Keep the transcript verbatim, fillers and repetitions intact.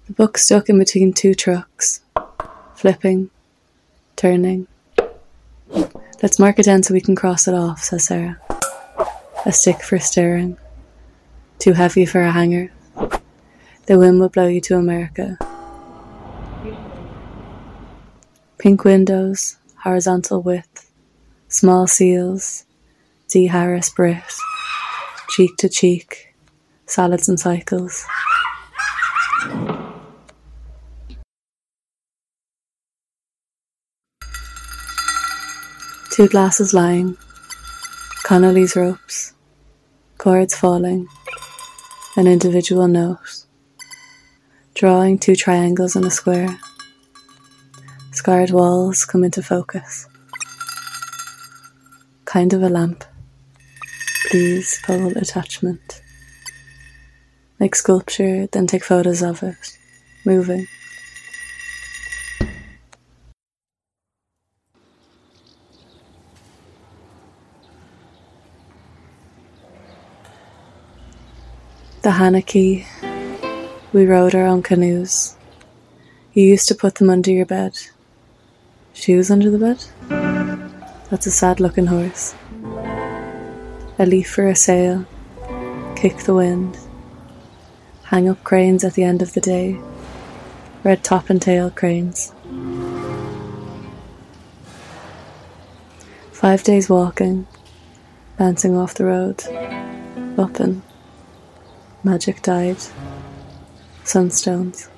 The book stuck in between two trucks, flipping, turning. Let's mark it down so we can cross it off, says Sarah. A stick for stirring. Too heavy for a hanger. The wind will blow you to America. Pink windows, horizontal width, small seals, D. Harris Brit, cheek to cheek, salads and cycles. Two glasses lying, Connolly's ropes, cords falling, an individual note, drawing two triangles in a square. Scarred walls come into focus. Kind of a lamp. Please pull attachment. Make sculpture, then take photos of it, moving. The Hanaki. We rowed our own canoes. You used to put them under your bed. Shoes under the bed? That's a sad looking horse. A leaf for a sail. Kick the wind. Hang up cranes at the end of the day. Red top and tail cranes. Five days walking. Bouncing off the road. Up and magic died. Sunstones.